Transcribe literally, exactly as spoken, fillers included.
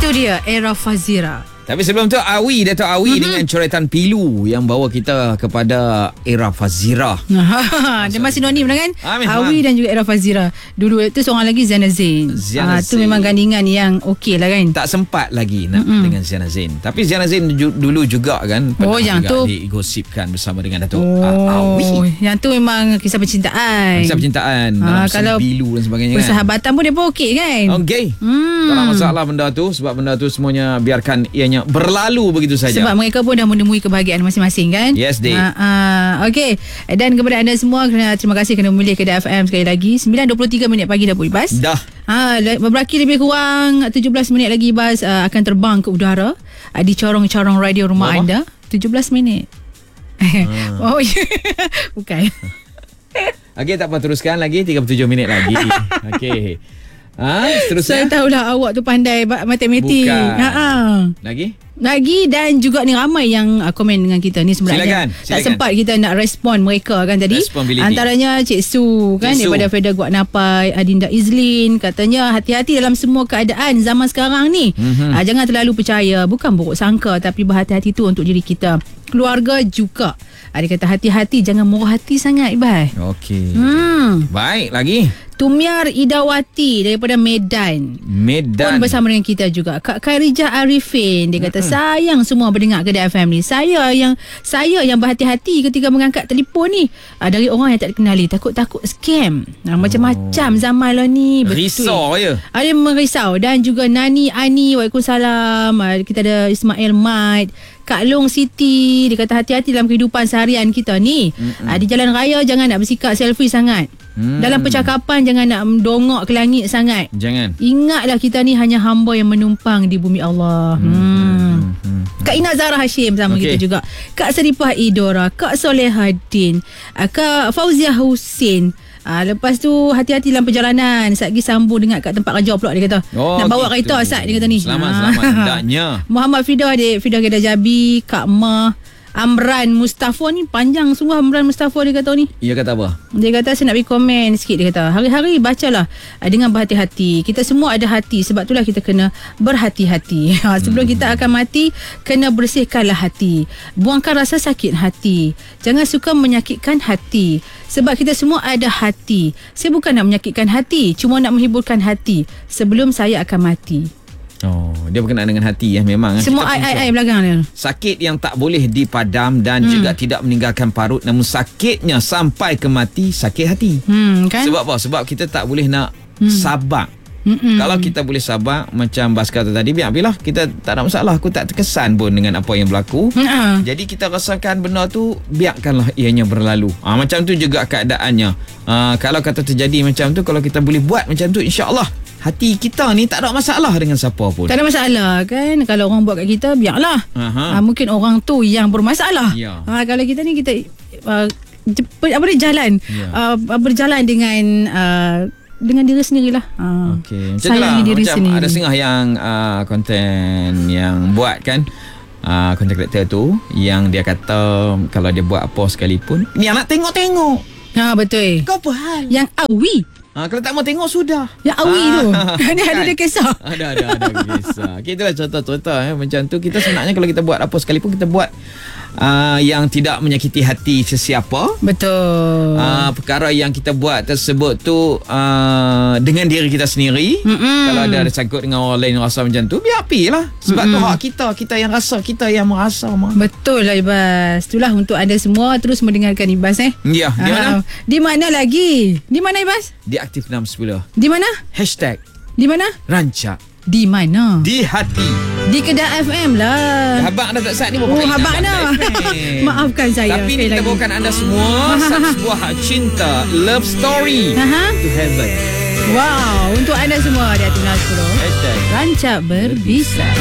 Itu dia Era Fazira. Tapi sebelum tu Awi, Dato' Awi mm-hmm. dengan coretan Pilu yang bawa kita kepada Era Fazira. Dia masih sinonim kan? Amin, Awi dan juga Era Fazira. Dulu tu seorang lagi Ziana Zain. Ziana ah, tu memang gandingan yang okey lah kan. Tak sempat lagi nak mm-hmm. dengan Ziana Zain. Tapi Ziana Zain ju- dulu juga kan pernah oh, yang juga tu digosipkan bersama dengan Dato' oh, Awi. Yang tu memang kisah percintaan. Kisah percintaan ah, dalam kalau Pilu dan sebagainya kan. Persahabatan pun dia pun okey kan. Okey. Hmm. Tak ada masalah benda tu sebab benda tu semuanya biarkan ianya berlalu begitu saja. Sebab mereka pun dah menemui kebahagiaan masing-masing kan. Yes, Dik. Ha, ha. Okey. Dan kepada anda semua, terima kasih kerana memilih Kedah F M sekali lagi. sembilan dua puluh tiga minit pagi dah pun Ibas. Dah. Ha, berbaki lebih kurang tujuh belas minit lagi Ibas uh, akan terbang ke udara uh, di corong-corong radio rumah Mama? anda. tujuh belas minit. Hmm. Oh, bukan. Okey, tak apa, teruskan lagi tiga puluh tujuh minit lagi. Okey. Ha, seterusnya. Saya tahulah awak tu pandai matematik. Bukan. Ha ah. Lagi? Lagi dan juga ni ramai yang uh, komen dengan kita ni sebenarnya. Silakan, Tak silakan. sempat kita nak respon mereka kan tadi. Antaranya Cik Su kan, Cik Su. daripada Feda Guat Napai, Adinda Izlin katanya hati-hati dalam semua keadaan zaman sekarang ni. Mm-hmm. Uh, jangan terlalu percaya, bukan buruk sangka tapi berhati-hati tu untuk diri kita. Keluarga juga. Uh, dia kata hati-hati, jangan murah hati sangat Ibai. Okey. Hmm. Baik, lagi. Tumiar Idawati daripada Medan. Medan. Pun bersama dengan kita juga. Kak Khairija Arifin, dia kata mm-hmm. sayang semua pendengar Kedah F M ni. Saya yang saya yang berhati-hati ketika mengangkat telefon ni. Uh, dari orang yang tak dikenali, takut-takut scam. Uh, macam-macam Oh. zaman lah ni. Risau ya. Ada merisau. Dan juga Nani Ani, waalaikumsalam. Uh, kita ada Ismail Maid. Kak Long Siti, dia kata hati-hati dalam kehidupan seharian kita ni. Uh, di jalan raya jangan nak bersikap selfie sangat. Hmm. Dalam percakapan jangan nak mendongak ke langit sangat. Jangan. Ingatlah kita ni hanya hamba yang menumpang di bumi Allah. Hmm. Hmm. Hmm. Kak Ina Zahra Hashim sama okay. kita juga. Kak Seripah Idora, Kak Solehadin, Kak Fauzia Husin. Ah, lepas tu hati-hati dalam perjalanan. Saat pergi sambung dengan kat tempat kerja pula dia kata. Oh, nak bawa gitu. kereta Sat dia kata ni. Selamat ah. selamat hendaknya. Muhammad Fidah adik Fidah Kedah Jabi, Kak Mah, Amran Mustafa ni panjang sungguh Amran Mustafa dia kata ni. Dia kata apa? Dia kata saya nak pergi komen sikit. Dia kata hari-hari bacalah dengan berhati-hati. Kita semua ada hati, sebab itulah kita kena berhati-hati. Ha, sebelum hmm. kita akan mati, kena bersihkanlah hati. Buangkan rasa sakit hati. Jangan suka menyakitkan hati, sebab kita semua ada hati. Saya bukan nak menyakitkan hati, cuma nak menghiburkan hati sebelum saya akan mati. Oh, dia berkenaan dengan hati ya, memang. Semua ai-ai belakang dia. Sakit yang tak boleh dipadam dan hmm. juga tidak meninggalkan parut, namun sakitnya sampai ke mati, sakit hati. Hmm, kan? Sebab apa? Sebab kita tak boleh nak hmm. sabar. Mm-mm. Kalau kita boleh sabar, macam Bas kata tadi, biar-biarlah, kita tak ada masalah. Aku tak terkesan pun dengan apa yang berlaku. Mm-mm. Jadi kita rasakan benda tu, biarkanlah ianya berlalu. Ha, macam tu juga keadaannya. Ha, kalau kata terjadi macam tu, kalau kita boleh buat macam tu, insya-Allah hati kita ni tak ada masalah dengan siapa pun. Tak ada masalah kan. Kalau orang buat kat kita, biarlah. Ha, mungkin orang tu yang bermasalah. Ya. Ha, kalau kita ni kita uh, apa dia jalan ya. uh, berjalan dengan uh, dengan diri sendirilah. Uh, Okey. Macam sayangi diri macam sendiri. Ada setengah yang uh, konten yang buat kan. Uh, content creator tu yang dia kata kalau dia buat apa sekalipun, ni nak tengok-tengok. Ha, betul. Kau apa hal? Yang awi. Ha, kalau tak mau tengok sudah. Yang awi ha, tu. Ni ada ada kisah. Ada ada ada kisah. Okay, itulah contoh-contoh eh, macam tu. Kita sebenarnya kalau kita buat apa sekalipun, kita buat uh, yang tidak menyakiti hati sesiapa. Betul. Uh, perkara yang kita buat tersebut tu uh, dengan diri kita sendiri. Mm-mm. Kalau ada, ada sangkut dengan orang lain rasa macam tu, biar apilah. Sebab Mm-mm. tu hak kita, kita yang rasa, kita yang merasa. Ma. Betul lah Ibas. Itulah untuk anda semua terus mendengarkan Ibas eh. Ya, di mana? Uh, di mana lagi? Di mana Ibas? Di Aktif enam sepuluh. Di mana? Hashtag di mana? Rancak. Di mana? Di hati. Di Kedah F M lah. Habang dah tak saat ni. Oh, habang dah. Maafkan saya. Tapi ni kita bawakan anda semua satu sebuah cinta, love story Aha. to heaven. Wow, untuk anda semua di Aktif enam sepuluh. Hashtag Rancak Berbisa.